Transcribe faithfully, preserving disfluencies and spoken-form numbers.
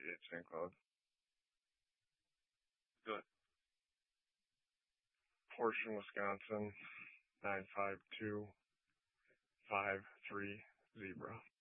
It's Saint Cloud. Good. Portion, Wisconsin, nine five two five three zebra.